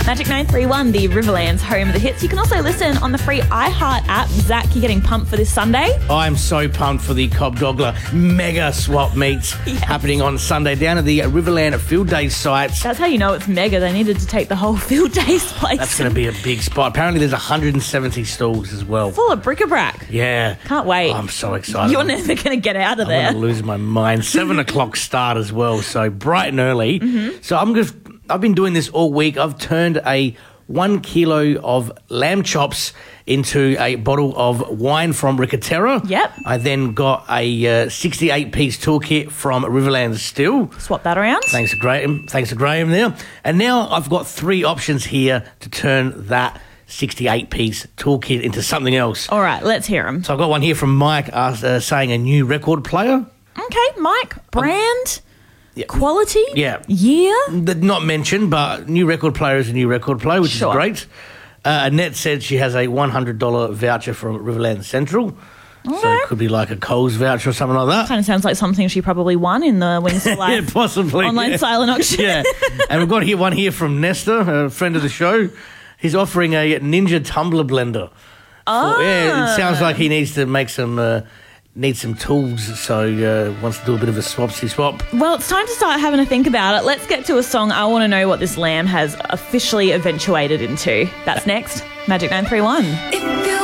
Magic 931, the Riverland's home of the hits. You can also listen on the free iHeart app. Zach, you're getting pumped for this Sunday? I'm so pumped for the Cobdogler mega swap meets happening on Sunday down at the Riverland Field Day sites. That's how you know it's mega. They needed to take the whole field days place. That's going to be a big spot. Apparently there's 170 stalls as well. Full of bric-a-brac. Yeah. Can't wait. I'm so excited. You're never going to get out of there. I'm going to lose my mind. 7 o'clock start as well, so bright and early. Mm-hmm. So I've been doing this all week. I've turned a 1 kilo of lamb chops into a bottle of wine from Ricatera. Yep. I then got a 68-piece toolkit from Riverland Still. Swap that around. Thanks to Graham there. And now I've got 3 options here to turn that 68-piece toolkit into something else. All right, let's hear them. So I've got one here from Mike saying a new record player. Okay, Mike. Brand? Yeah. Quality? Yeah. Year? Not mentioned, but new record player is a new record player, which is great. Annette said she has a $100 voucher from Riverland Central. Okay. So it could be like a Coles voucher or something like that. Kind of sounds like something she probably won in the Wings for Life Yeah, possibly. online silent auction. Yeah. And we've got one here from Nestor, a friend of the show. He's offering a Ninja tumbler blender. Yeah, it sounds like he needs to make some... needs some tools, so wants to do a bit of a swapsy swap. Well, it's time to start having a think about it. Let's get to a song. I want to know what this lamb has officially eventuated into. That's next. Magic 931.